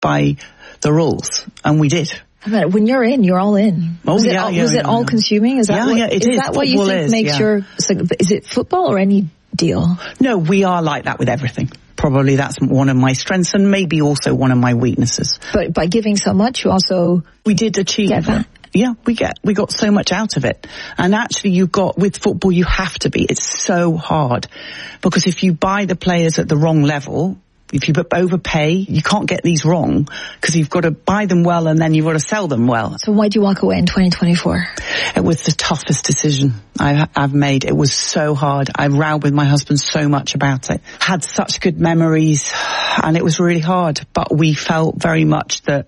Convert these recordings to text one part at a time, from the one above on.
by the rules, and we did. But when you're in, you're all in. Was it all consuming? Is that what you think makes your... Is it football or any deal? No, we are like that with everything. Probably that's one of my strengths and maybe also one of my weaknesses. But by giving so much, you also... We did achieve that. Yeah, we got so much out of it. And actually with football, you have to be. It's so hard. Because if you buy the players at the wrong level, if you overpay, you can't get these wrong because you've got to buy them well and then you've got to sell them well. So why did you walk away in 2024? It was the toughest decision I've made. It was so hard. I rowed with my husband so much about it. Had such good memories and it was really hard. But we felt very much that,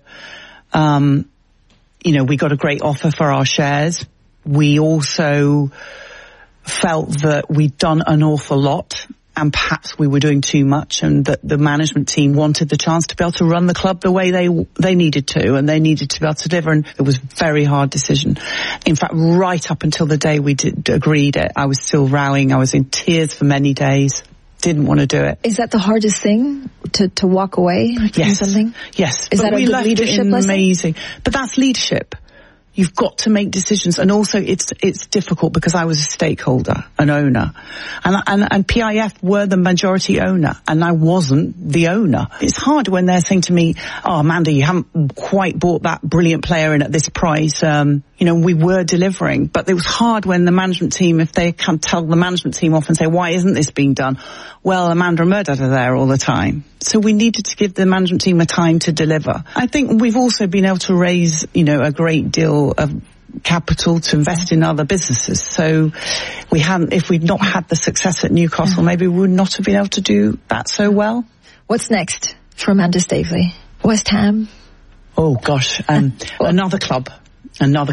we got a great offer for our shares. We also felt that we'd done an awful lot. And perhaps we were doing too much, and that the management team wanted the chance to be able to run the club the way they needed to, and they needed to be able to deliver. And it was a very hard decision. In fact, right up until the day we agreed it, I was still rowing. I was in tears for many days. Didn't want to do it. Is that the hardest thing to walk away from something? Yes. Is that a good leadership lesson? Amazing. But that's leadership. You've got to make decisions, and also it's difficult because I was a stakeholder, an owner, and PIF were the majority owner, and I wasn't the owner. It's hard when they're saying to me, "Oh, Amanda, you haven't quite bought that brilliant player in at this price." We were delivering, but it was hard when the management team, if they can tell the management team off and say, "Why isn't this being done?" Well, Amanda and Murdoch are there all the time. So we needed to give the management team a time to deliver. I think we've also been able to raise, a great deal of capital to invest in other businesses. So if we'd not had the success at Newcastle, maybe we would not have been able to do that so well. What's next for Amanda Staveley? West Ham? Oh gosh, another club, another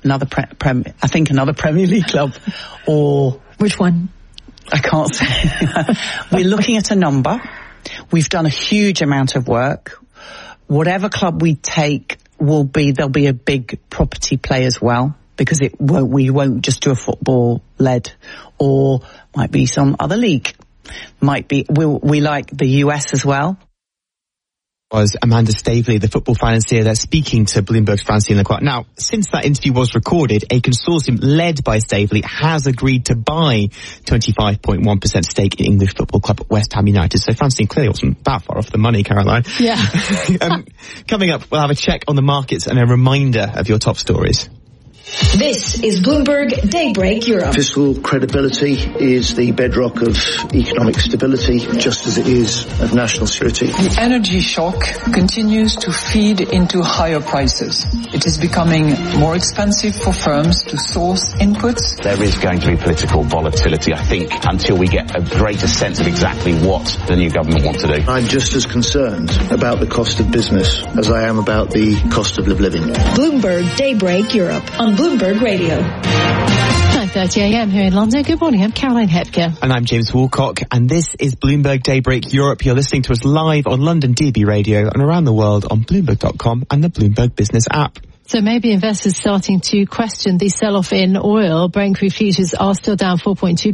Premier League club, or... Which one? I can't say. We're looking at a number. We've done a huge amount of work. Whatever club we take there'll be a big property play as well, because we won't just do a football led, or might be some other league. We like the US as well. Was Amanda Staveley, the football financier, that's speaking to Bloomberg's Francine Lacroix. Now, since that interview was recorded, a consortium led by Staveley has agreed to buy 25.1% stake in English football club West Ham United. So Francine clearly wasn't that far off the money, Caroline. Yeah. Coming up, we'll have a check on the markets and a reminder of your top stories. This is Bloomberg Daybreak Europe. Fiscal credibility is the bedrock of economic stability, just as it is of national security. The energy shock continues to feed into higher prices. It is becoming more expensive for firms to source inputs. There is going to be political volatility, I think, until we get a greater sense of exactly what the new government wants to do. I'm just as concerned about the cost of business as I am about the cost of living. Bloomberg Daybreak Europe on Bloomberg Radio. 9:30 a.m. here in London. Good morning, I'm Caroline Hepker. And I'm James Woolcock, and this is Bloomberg Daybreak Europe. You're listening to us live on London DB Radio and around the world on Bloomberg.com and the Bloomberg Business app. So maybe investors starting to question the sell-off in oil. Brent crude futures are still down 4.2%,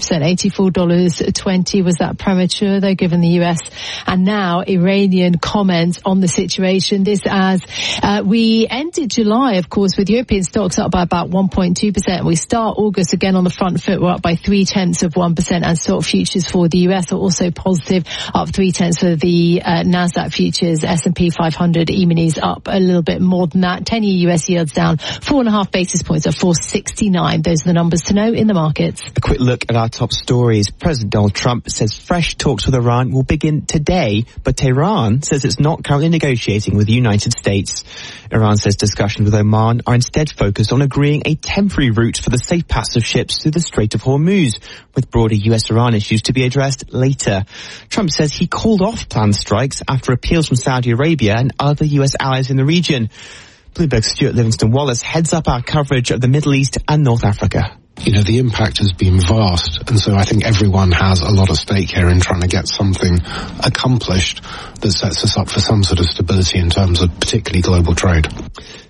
$84.20. Was that premature, though, given the US and now Iranian comments on the situation? This as we ended July, of course, with European stocks up by about 1.2%. We start August again on the front foot. We're up by 0.3%, and stock futures for the US are also positive, up 0.3 for the NASDAQ futures. S&P 500 E-minis up a little bit more than that. 10-year US yields down 4.5 basis points at 4.69. Those are the numbers to know in the markets. A quick look at our top stories. President Donald Trump says fresh talks with Iran will begin today, but Tehran says it's not currently negotiating with the United States. Iran says discussions with Oman are instead focused on agreeing a temporary route for the safe passage of ships through the Strait of Hormuz, with broader US-Iran issues to be addressed later. Trump says he called off planned strikes after appeals from Saudi Arabia and other US allies in the region. Bloomberg's Stuart Livingston-Wallace heads up our coverage of the Middle East and North Africa. The impact has been vast, and so I think everyone has a lot of stake here in trying to get something accomplished that sets us up for some sort of stability in terms of particularly global trade.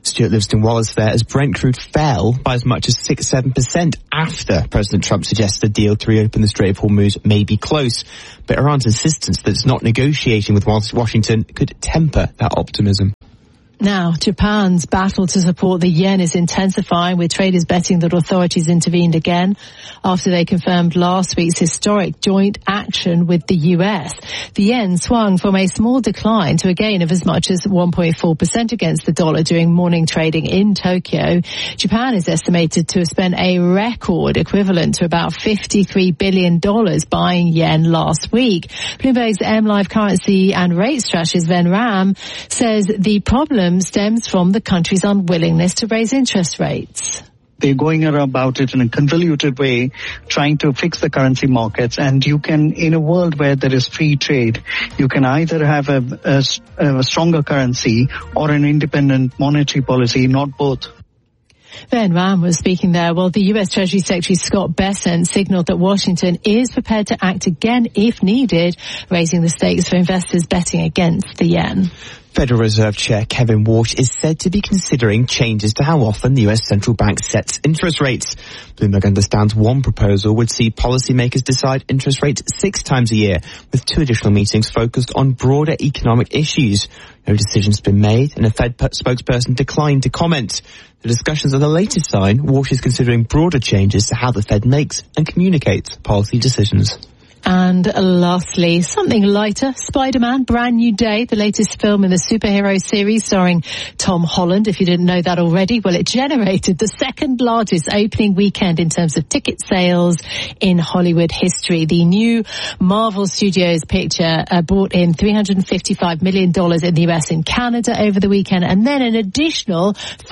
Stuart Livingston-Wallace there, as Brent crude fell by as much as 6-7% after President Trump suggested a deal to reopen the Strait of Hormuz may be close. But Iran's insistence that it's not negotiating with Washington could temper that optimism. Now, Japan's battle to support the yen is intensifying, with traders betting that authorities intervened again after they confirmed last week's historic joint action with the US. The yen swung from a small decline to a gain of as much as 1.4% against the dollar during morning trading in Tokyo. Japan is estimated to have spent a record equivalent to about $53 billion buying yen last week. Bloomberg's MLive currency and rate strategist Ven Ram says the problem stems from the country's unwillingness to raise interest rates. They're going about it in a convoluted way, trying to fix the currency markets. And you can, in a world where there is free trade, you can either have a stronger currency or an independent monetary policy, not both. Ven Ram was speaking there. Well, the U.S. Treasury Secretary Scott Bessent signaled that Washington is prepared to act again if needed, raising the stakes for investors betting against the yen. Federal Reserve Chair Kevin Warsh is said to be considering changes to how often the US central bank sets interest rates. Bloomberg understands one proposal would see policymakers decide interest rates 6 times a year, with 2 additional meetings focused on broader economic issues. No decision's been made, and a Fed spokesperson declined to comment. The discussions are the latest sign Warsh is considering broader changes to how the Fed makes and communicates policy decisions. And lastly, something lighter, Spider-Man, Brand New Day, the latest film in the superhero series starring Tom Holland. If you didn't know that already, well, it generated the second largest opening weekend in terms of ticket sales in Hollywood history. The new Marvel Studios picture brought in $355 million in the US and Canada over the weekend, and then an additional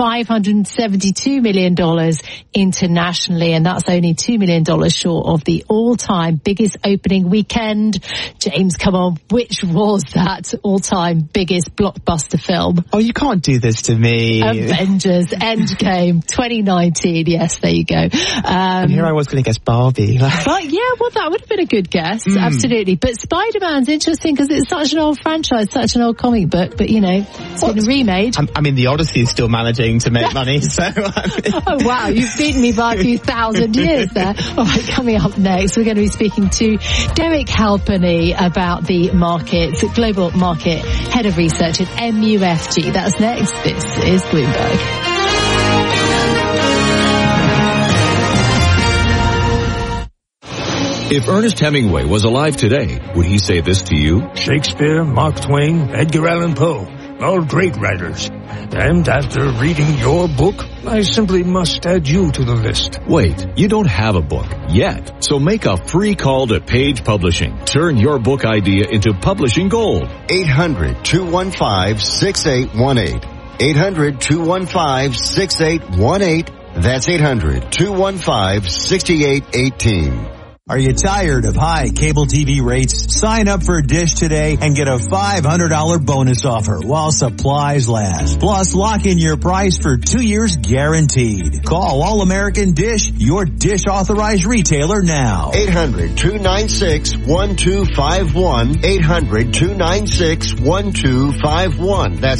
$572 million internationally, and that's only $2 million short of the all-time biggest opening weekend. James, come on, which was that all-time biggest blockbuster film? Oh, you can't do this to me. Avengers Endgame 2019. Yes, there you go. And here I was going to guess Barbie. But yeah, well, that would have been a good guess. Absolutely. But Spider-Man's interesting because it's such an old franchise, such an old comic book, but you know, it's been remade. I mean, the Odyssey is still managing to make money, so... Oh, wow, you've beaten me by a few thousand years there. All right, coming up next, we're going to be speaking to Derek Halpenny about the markets, global market head of research at MUFG. That's next. This is Bloomberg. If Ernest Hemingway was alive today, would he say this to you? Shakespeare, Mark Twain, Edgar Allan Poe, all great writers. And after reading your book, I simply must add you to the list. Wait, you don't have a book yet. So make a free call to Page Publishing. Turn your book idea into publishing gold. 800-215-6818. 800-215-6818. That's 800-215-6818. Are you tired of high cable TV rates? Sign up for Dish today and get a $500 bonus offer while supplies last. Plus, lock in your price for 2 years guaranteed. Call All American Dish, your Dish authorized retailer now. 800-296-1251. 800-296-1251. That's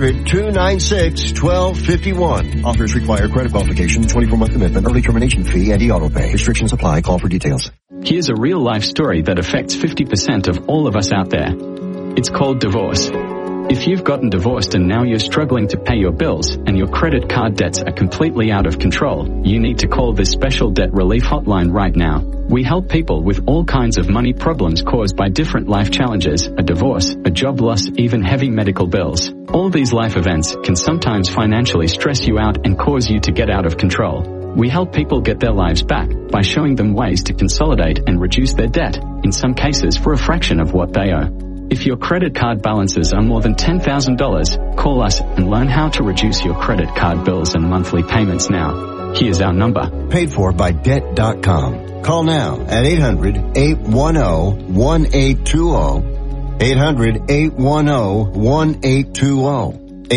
800-296-1251. Offers require credit qualification, 24-month commitment, early termination fee, and e-auto pay. Restrictions apply. Call for details. Here's a real-life story that affects 50% of all of us out there. It's called divorce. If you've gotten divorced and now you're struggling to pay your bills and your credit card debts are completely out of control, you need to call this special debt relief hotline right now. We help people with all kinds of money problems caused by different life challenges, a divorce, a job loss, even heavy medical bills. All these life events can sometimes financially stress you out and cause you to get out of control. We help people get their lives back by showing them ways to consolidate and reduce their debt, in some cases for a fraction of what they owe. If your credit card balances are more than $10,000, call us and learn how to reduce your credit card bills and monthly payments now. Here's our number. Paid for by Debt.com. Call now at 800-810-1820. 800-810-1820.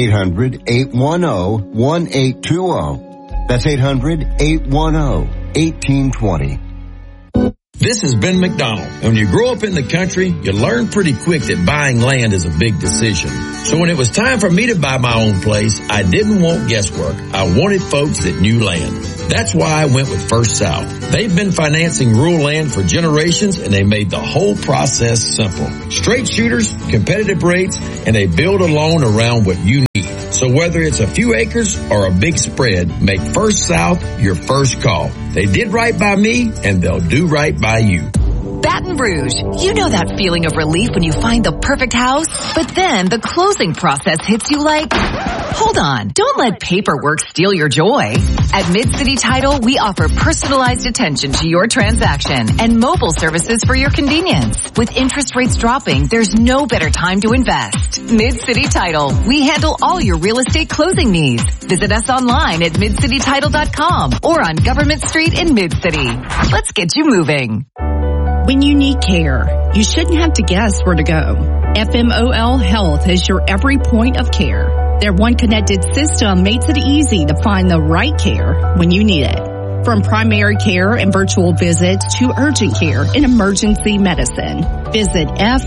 800-810-1820. That's 800-810-1820. This is Ben McDonald. When you grow up in the country, you learn pretty quick that buying land is a big decision. So when it was time for me to buy my own place, I didn't want guesswork. I wanted folks that knew land. That's why I went with First South. They've been financing rural land for generations, and they made the whole process simple. Straight shooters, competitive rates, and they build a loan around what you need. So whether it's a few acres or a big spread, make First South your first call. They did right by me, and they'll do right by you. Baton Rouge. You know that feeling of relief when you find the perfect house? But then the closing process hits you like, hold on, don't let paperwork steal your joy. At Mid-City Title, we offer personalized attention to your transaction and mobile services for your convenience. With interest rates dropping, there's no better time to invest. Mid-City Title. We handle all your real estate closing needs. Visit us online at midcitytitle.com or on Government Street in Mid-City. Let's get you moving. When you need care, you shouldn't have to guess where to go. FMOL Health is your every point of care. Their one connected system makes it easy to find the right care when you need it. From primary care and virtual visits to urgent care and emergency medicine. Visit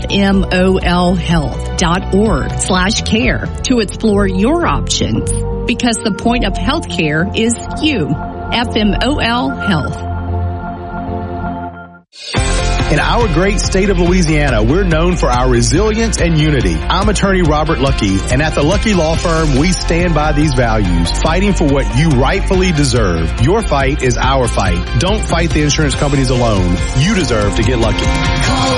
FMOLhealth.org/care to explore your options. Because the point of health care is you. FMOL Health. In our great state of Louisiana, we're known for our resilience and unity. I'm attorney Robert Lucky, and at the Lucky Law Firm, we stand by these values, fighting for what you rightfully deserve. Your fight is our fight. Don't fight the insurance companies alone. You deserve to get lucky. Call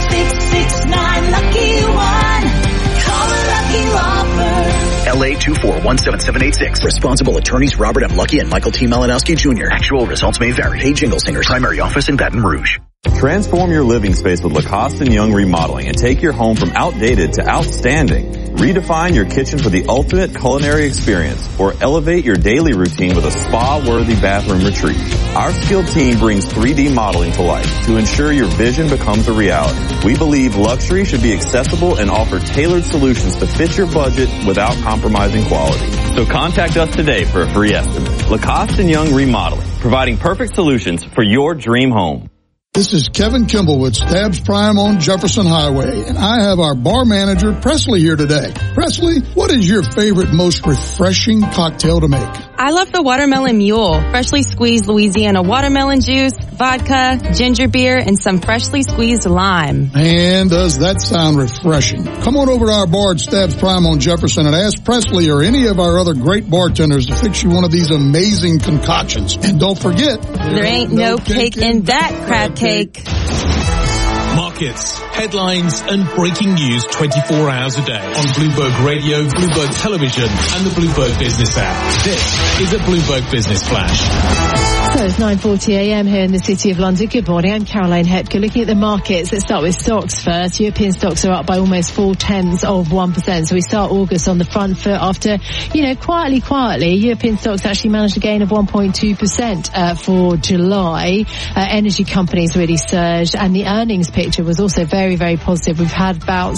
866-9-LUCKY-1. Call a Lucky Law Firm. LA 2417786. Responsible attorneys Robert M. Lucky and Michael T. Malinowski Jr. Actual results may vary. Hey, Jingle Singers. Primary office in Baton Rouge. Transform your living space with Lacoste & Young Remodeling and take your home from outdated to outstanding. Redefine your kitchen for the ultimate culinary experience or elevate your daily routine with a spa-worthy bathroom retreat. Our skilled team brings 3D modeling to life to ensure your vision becomes a reality. We believe luxury should be accessible and offer tailored solutions to fit your budget without compromising quality. So contact us today for a free estimate. Lacoste & Young Remodeling, providing perfect solutions for your dream home. This is Kevin Kimball with Stabs Prime on Jefferson Highway, and I have our bar manager, Presley, here today. Presley, what is your favorite, most refreshing cocktail to make? I love the Watermelon Mule, freshly squeezed Louisiana watermelon juice, vodka, ginger beer, and some freshly squeezed lime. And does that sound refreshing? Come on over to our bar at Stabs Prime on Jefferson and ask Presley or any of our other great bartenders to fix you one of these amazing concoctions. And don't forget, there ain't no cake in that crab cake. Markets, headlines, and breaking news 24 hours a day on Bloomberg Radio, Bloomberg Television, and the Bloomberg Business app. This is a Bloomberg Business Flash. So it's 9:40 a.m. here in the City of London. Good morning, I'm Caroline Hepker. Looking at the markets, let's start with stocks first. European stocks are up by almost 0.4%. So we start August on the front foot after, quietly, European stocks actually managed a gain of 1.2% for July. Energy companies really surged, and the earnings picture was also very, very positive. We've had about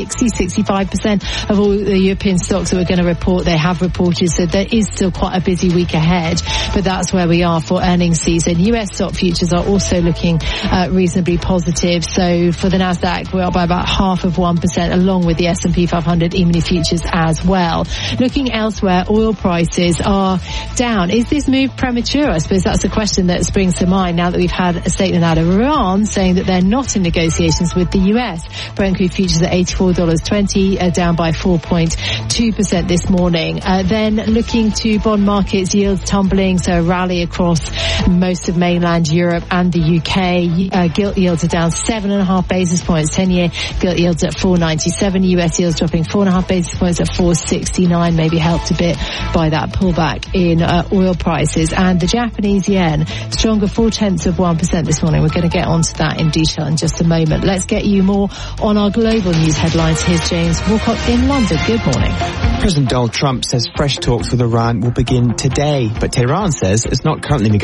65% of all the European stocks that we're going to report. They have reported, so there is still quite a busy week ahead, but that's where we are for earnings season. US stock futures are also looking reasonably positive. So for the Nasdaq, we're up by about 0.5%, along with the S&P 500 E-mini futures as well. Looking elsewhere, oil prices are down. Is this move premature? I suppose that's a question that springs to mind now that we've had a statement out of Iran saying that they're not in negotiations with the US. Brent crude futures at $84.20, down by 4.2% this morning. Then looking to bond markets, yields tumbling, so a rally across most of mainland Europe and the UK. Gilt yields are down 7.5 basis points. 10-year gilt yields at 4.97. US yields dropping 4.5 basis points at 4.69, maybe helped a bit by that pullback in oil prices. And the Japanese yen, stronger 0.4% this morning. We're going to get onto that in detail in just a moment. Let's get you more on our global news headlines. Here's James Walcott in London. Good morning. President Donald Trump says fresh talks with Iran will begin today, but Tehran says it's not currently negotiating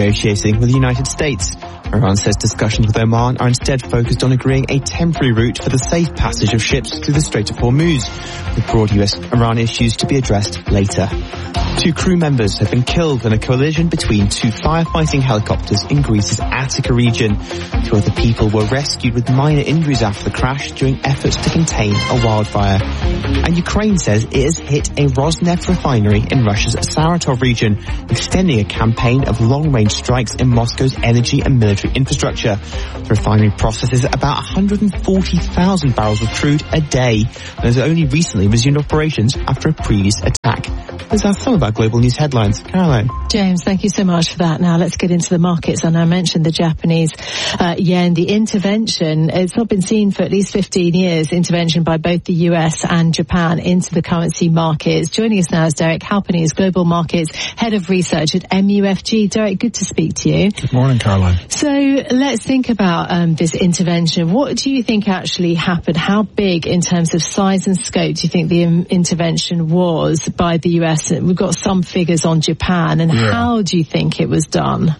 negotiating with the United States. Iran says discussions with Oman are instead focused on agreeing a temporary route for the safe passage of ships through the Strait of Hormuz, with broad US-Iran issues to be addressed later. 2 crew members have been killed in a collision between 2 firefighting helicopters in Greece's Attica region. 2 other people were rescued with minor injuries after the crash during efforts to contain a wildfire. And Ukraine says it has hit a Rosneft refinery in Russia's Saratov region, extending a campaign of long-range strikes in Moscow's energy and military infrastructure. The refinery processes about 140,000 barrels of crude a day and has only recently resumed operations after a previous attack. Those are some of our global news headlines. Caroline. James, thank you so much for that. Now let's get into the markets. And I mentioned the Japanese yen, the intervention. It's not been seen for at least 15 years, intervention by both the US and Japan into the currency markets. Joining us now is Derek Halpenny, is Global Markets Head of Research at MUFG. Derek, good to speak to you. Good morning, Caroline. So let's think about this intervention. What do you think actually happened? How big in terms of size and scope do you think the intervention was by the US? We've got some figures on Japan, and how do you think it was done?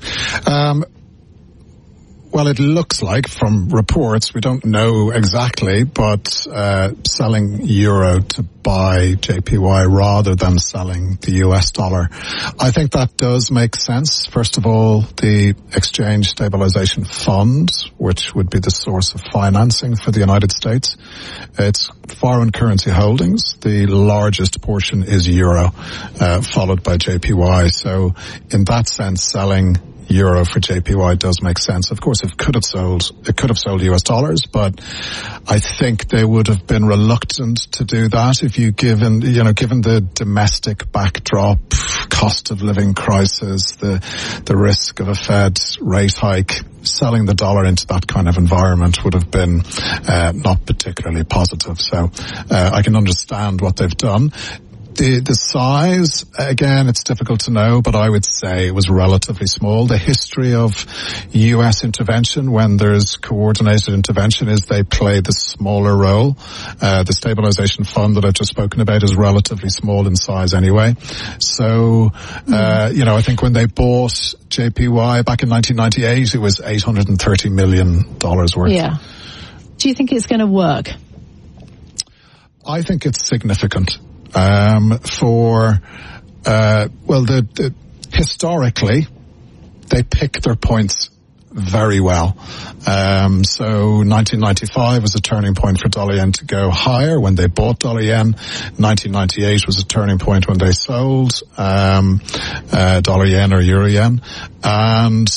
Well, it looks like from reports, we don't know exactly, but selling euro to buy JPY rather than selling the US dollar. I think that does make sense. First of all, the Exchange Stabilization Fund, which would be the source of financing for the United States, it's foreign currency holdings. The largest portion is euro, followed by JPY. So in that sense, selling euro for JPY does make sense. Of course, it could have sold US dollars, but I think they would have been reluctant to do that if given the domestic backdrop, cost of living crisis, the risk of a Fed rate hike. Selling the dollar into that kind of environment would have been not particularly positive. So I can understand what they've done. The size, again, it's difficult to know, but I would say it was relatively small. The history of U.S. intervention, when there's coordinated intervention, is they play the smaller role. The stabilization fund that I've just spoken about is relatively small in size anyway. So, I think when they bought JPY back in 1998, it was $830 million worth. Yeah. Do you think it's going to work? I think it's significant. Historically, they pick their points very well. So 1995 was a turning point for dollar yen to go higher when they bought dollar yen. 1998 was a turning point when they sold, dollar yen or euro yen. And,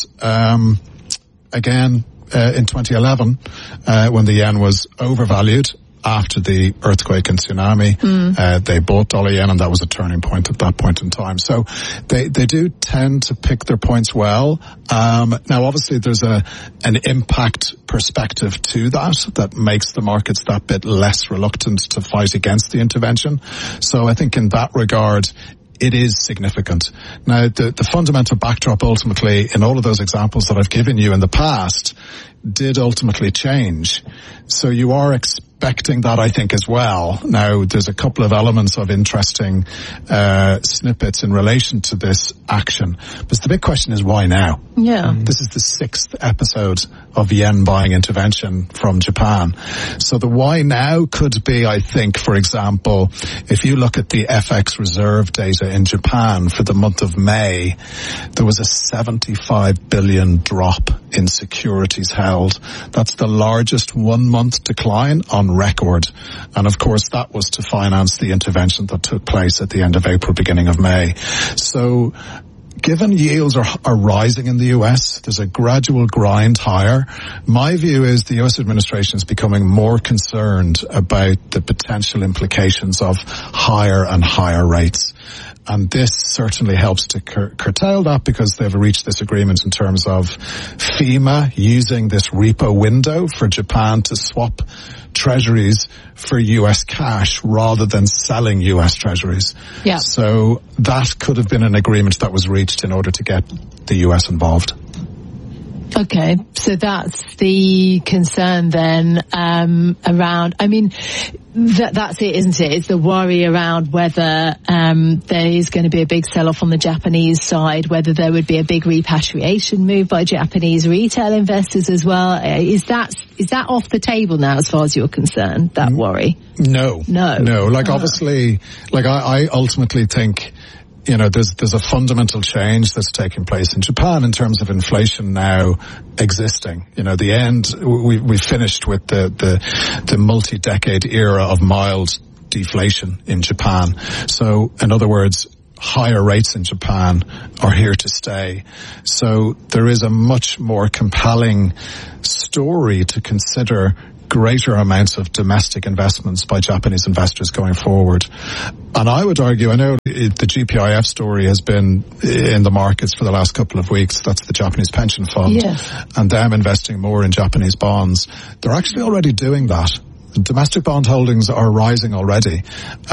again, in 2011, when the yen was overvalued, after the earthquake and tsunami, they bought dollar yen, and that was a turning point at that point in time. So they do tend to pick their points well. Now obviously there's an impact perspective to that makes the markets that bit less reluctant to fight against the intervention. So I think in that regard, it is significant. Now, the fundamental backdrop ultimately in all of those examples that I've given you in the past did ultimately change. So you are expecting that, I think, as well. Now, there's a couple of elements of interesting snippets in relation to this action. But the big question is, why now? Yeah. This is the 6th episode of yen buying intervention from Japan. So the why now could be, I think, for example, if you look at the FX reserve data in Japan for the month of May, there was a 75 billion drop in securities held. That's the largest 1 month decline on record. And of course, that was to finance the intervention that took place at the end of April, beginning of May. So given yields are rising in the US, there's a gradual grind higher. My view is the US administration is becoming more concerned about the potential implications of higher and higher rates. And this certainly helps to curtail that, because they've reached this agreement in terms of FEMA using this repo window for Japan to swap treasuries for US cash rather than selling US treasuries. Yeah. So that could have been an agreement that was reached in order to get the US involved. Okay, so that's the concern then around, I mean, that's it, isn't it? It's the worry around whether there is going to be a big sell-off on the Japanese side, whether there would be a big repatriation move by Japanese retail investors as well. Is that off the table now as far as you're concerned, that worry? No. Like, obviously, like I ultimately think, you know, there's a fundamental change that's taking place in Japan in terms of inflation now existing. You know, we finished with the multi-decade era of mild deflation in Japan. So, in other words, higher rates in Japan are here to stay. So there is a much more compelling story to consider greater amounts of domestic investments by Japanese investors going forward. And I would argue, I know the GPIF story has been in the markets for the last couple of weeks. That's the Japanese pension fund. Yes. And them investing more in Japanese bonds. They're actually already doing that. Domestic bond holdings are rising already.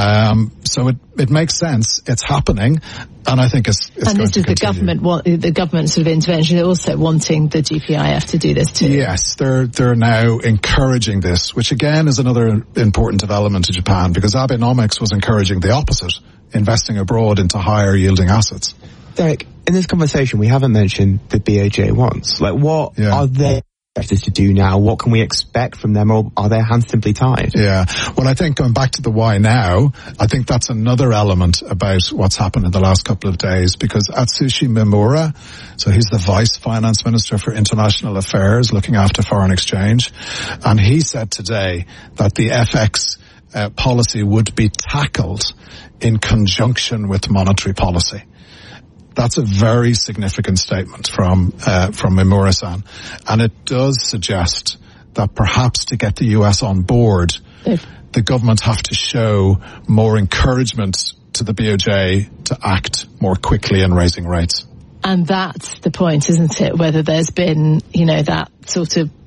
So it makes sense. It's happening. And I think it's and this is the government sort of intervention. They're also wanting the GPIF to do this too. Yes, they're now encouraging this, which again is another important development to Japan, because Abenomics was encouraging the opposite, investing abroad into higher yielding assets. Derek, in this conversation, we haven't mentioned the BOJ wants. Like, what are they to do now? What can we expect from them, or are their hands simply tied? Yeah, well, I think going back to the why now, I think that's another element about what's happened in the last couple of days, because Atsushi Mimura, so he's the Vice Finance Minister for International Affairs looking after foreign exchange, and he said today that the FX policy would be tackled in conjunction with monetary policy. That's a very significant statement from Mimura-san. And it does suggest that perhaps to get the US on board, the government have to show more encouragement to the BOJ to act more quickly in raising rates. And that's the point, isn't it? Whether there's been, you know, that sort of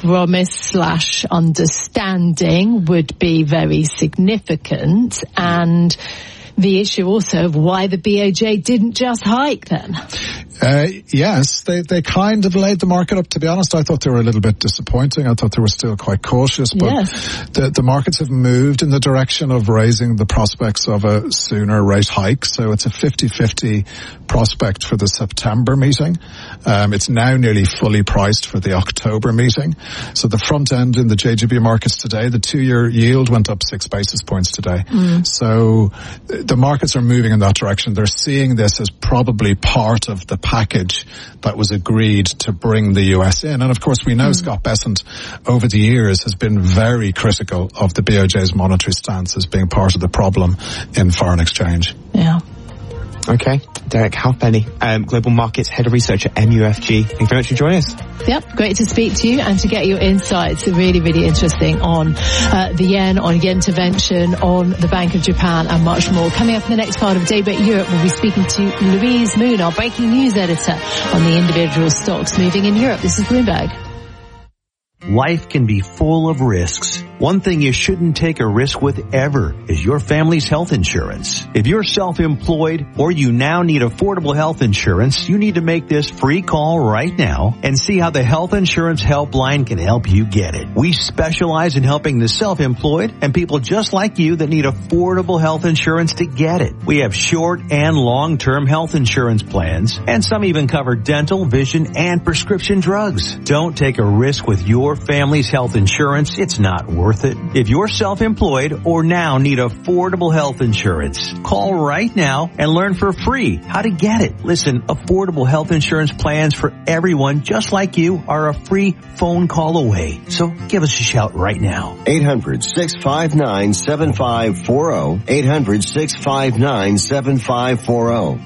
promise/understanding would be very significant, and the issue also of why the BOJ didn't just hike then. Yes, they kind of laid the market up. To be honest, I thought they were a little bit disappointing. I thought they were still quite cautious, but the markets have moved in the direction of raising the prospects of a sooner rate hike. So it's a 50-50 prospect for the September meeting. It's now nearly fully priced for the October meeting. So the front end in the JGB markets today, the 2-year yield went up 6 basis points today. So the markets are moving in that direction. They're seeing this as probably part of the package that was agreed to bring the US in. And of course, we know Scott Bessent over the years has been very critical of the BOJ's monetary stance as being part of the problem in foreign exchange. Yeah. Okay. Derek Halfpenny, Global Markets Head of Research at MUFG. Thank you very much for joining us. Yep, great to speak to you and to get your insights. Really, really interesting on the yen, on yen intervention, on the Bank of Japan and much more. Coming up in the next part of Daybreak Europe, we'll be speaking to Louise Moon, our breaking news editor, on the individual stocks moving in Europe. This is Bloomberg. Life can be full of risks. One thing you shouldn't take a risk with ever is your family's health insurance. If you're self-employed or you now need affordable health insurance, you need to make this free call right now and see how the Health Insurance Helpline can help you get it. We specialize in helping the self-employed and people just like you that need affordable health insurance to get it. We have short and long-term health insurance plans, and some even cover dental, vision, and prescription drugs. Don't take a risk with your family's health insurance. It's not worth it. If you're self-employed or now need affordable health insurance, call right now and learn for free how to get it. Listen, affordable health insurance plans for everyone just like you are a free phone call away. So give us a shout right now. 800-659-7540. 800-659-7540.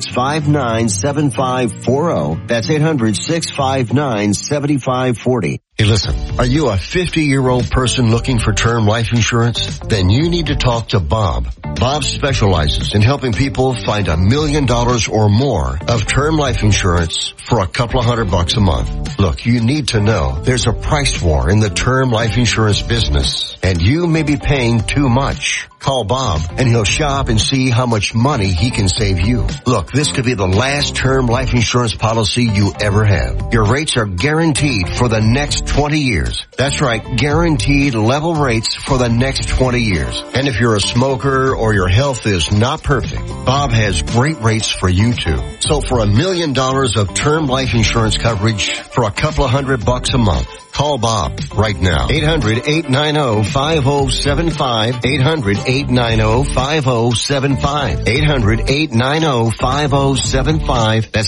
800-659-7540. That's 800-659-7540. Hey, listen, are you a 50-year-old person looking for term life insurance? Then you need to talk to Bob. Bob specializes in helping people find $1 million or more of term life insurance for a couple of $100 a month. Look, you need to know there's a price war in the term life insurance business, and you may be paying too much. Call Bob, and he'll shop and see how much money he can save you. Look, this could be the last term life insurance policy you ever have. Your rates are guaranteed for the next 20 years. That's right, guaranteed level rates for the next 20 years. And if you're a smoker or your health is not perfect, Bob has great rates for you too. So for $1 million of term life insurance coverage for a couple of $100 a month, call Bob right now. 800-890-5075. 800-890-5075. 800-890-5075. That's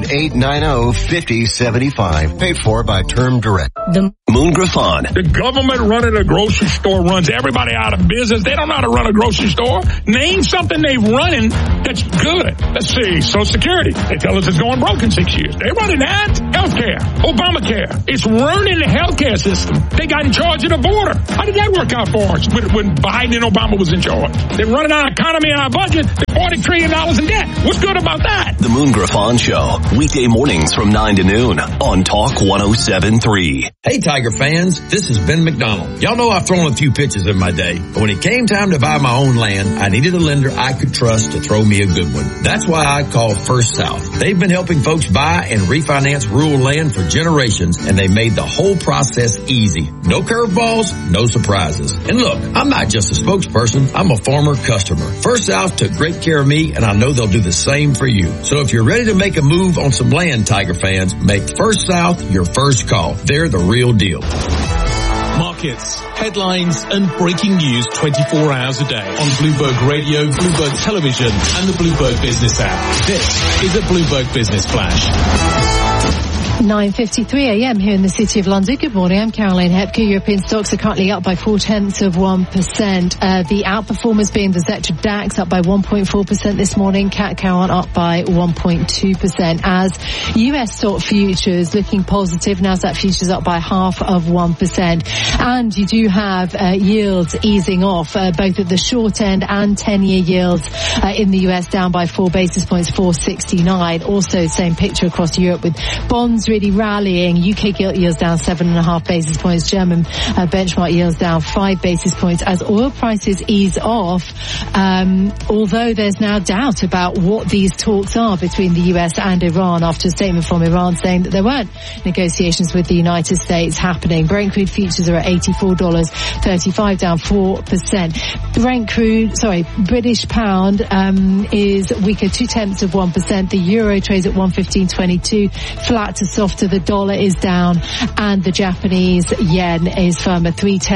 800-890-5075. Paid for by Term Direct. The Moon Griffon. The government running a grocery store runs everybody out of business. They don't know how to run a grocery store. Name something they're running that's good. Let's see. Social Security. They tell us it's going broke in 6 years. They're running that. Healthcare. Obamacare. It's ruining the healthcare system. They got in charge of the border. How did that work out for us when Biden and Obama was in charge? They're running our economy and our budget. They're $40 trillion in debt. What's good about that? The Moon Griffon Show. Weekday mornings from 9 to noon on Talk 107.3. Hey, Tiger fans, this is Ben McDonald. Y'all know I've thrown a few pitches in my day, but when it came time to buy my own land, I needed a lender I could trust to throw me a good one. That's why I called First South. They've been helping folks buy and refinance rural land for generations, and they made the whole process easy. No curveballs, no surprises. And look, I'm not just a spokesperson, I'm a former customer. First South took great care of me, and I know they'll do the same for you. So if you're ready to make a move on some land, Tiger fans, make First South your first call. They're the real deal. Markets, headlines and breaking news 24 hours a day on Bloomberg Radio, Bloomberg Television and the Bloomberg Business app. This is a Bloomberg Business Flash. 9:53 a.m. here in the City of London. Good morning, I'm Caroline Hepker. European stocks are currently up by 0.4%. The outperformers being the Xetra DAX up by 1.4% this morning. CAC Cowan up by 1.2%. As US stock futures looking positive, Nasdaq futures up by 0.5%. And you do have yields easing off, both at the short end and 10-year yields in the US down by 4 basis points, 469. Also, same picture across Europe with bonds really rallying. UK gilt yields down 7.5 basis points. German benchmark yields down 5 basis points as oil prices ease off. Although there's now doubt about what these talks are between the US and Iran after a statement from Iran saying that there weren't negotiations with the United States happening. Brent crude futures are at $84.35, down 4%. British pound is weaker 0.2%. The euro trades at 115.22, flat to softer. The dollar is down, and the Japanese yen is firmer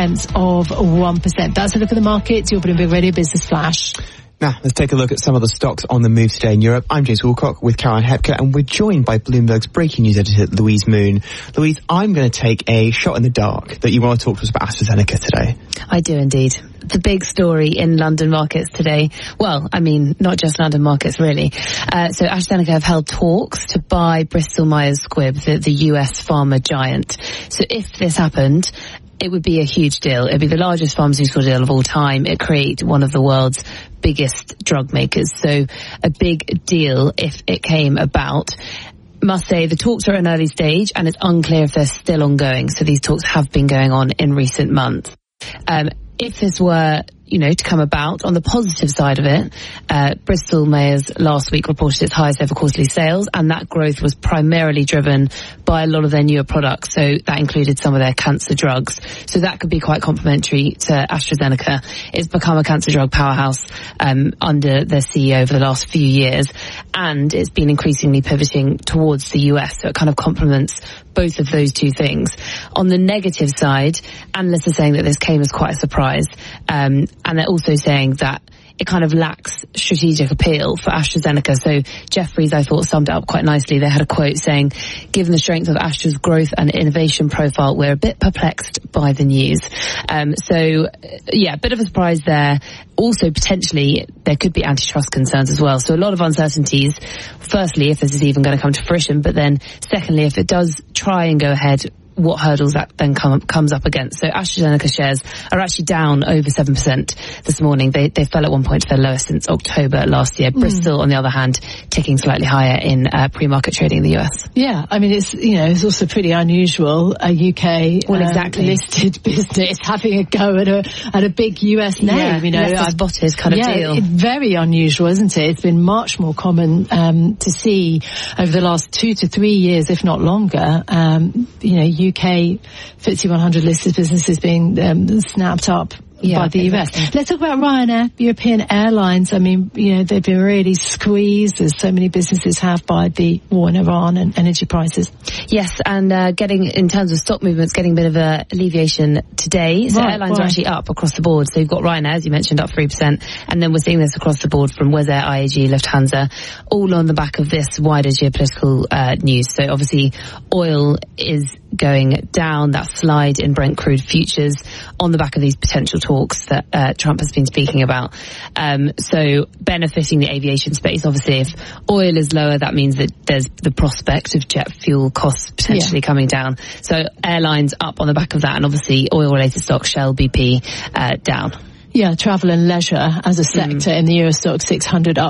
0.3%. That's a look at the markets. Your Bloomberg Radio Business Flash. Now, let's take a look at some of the stocks on the move today in Europe. I'm James Wilcock with Caroline Hepker, and we're joined by Bloomberg's breaking news editor, Louise Moon. Louise, I'm going to take a shot in the dark that you want to talk to us about AstraZeneca today. I do indeed. The big story in London markets today, well, I mean, not just London markets really. So AstraZeneca have held talks to buy Bristol Myers Squibb, the US pharma giant. So if this happened, it would be a huge deal. It would be the largest pharmaceutical deal of all time. It creates one of the world's biggest drug makers. So a big deal if it came about. Must say the talks are at an early stage and it's unclear if they're still ongoing. So these talks have been going on in recent months. If this were, to come about, on the positive side of it, Bristol Myers last week reported its highest ever quarterly sales, and that growth was primarily driven by a lot of their newer products. So that included some of their cancer drugs. So that could be quite complementary to AstraZeneca. It's become a cancer drug powerhouse under their CEO over the last few years, and it's been increasingly pivoting towards the US. So it kind of complements both of those two things. On the negative side, analysts are saying that this came as quite a surprise. And they're also saying that it kind of lacks strategic appeal for AstraZeneca. So Jefferies, I thought, summed it up quite nicely. They had a quote saying, given the strength of Astra's growth and innovation profile, we're a bit perplexed by the news. A bit of a surprise there. Also, potentially, there could be antitrust concerns as well. So a lot of uncertainties. Firstly, if this is even going to come to fruition, but then secondly, if it does try and go ahead what hurdles that then comes up against. So AstraZeneca shares are actually down over 7% this morning. They fell at one point to their lowest since October last year. Bristol, on the other hand, ticking slightly higher in pre-market trading in the US. Yeah, I mean, it's also pretty unusual, a UK listed business having a go at a big US name. Spotted kind of deal. It's very unusual, isn't it? It's been much more common to see over the last 2 to 3 years, if not longer, UK FTSE 100 listed businesses being snapped up by the US. Exactly. Let's talk about Ryanair, European airlines. I mean, they've been really squeezed, as so many businesses have, by the war in Iran and energy prices. Yes, and in terms of stock movements, getting a bit of a alleviation today. So airlines are actually up across the board. So you've got Ryanair, as you mentioned, up 3%, and then we're seeing this across the board from Wizz Air, IAG, Lufthansa, all on the back of this wider geopolitical news. So obviously, oil is going down, that slide in Brent crude futures on the back of these potential talks that Trump has been speaking about. So benefiting the aviation space. Obviously, if oil is lower, that means that there's the prospect of jet fuel costs potentially coming down. So airlines up on the back of that, and obviously oil-related stocks, Shell, BP, down. Yeah, travel and leisure as a sector in the Euro Stoxx 600 up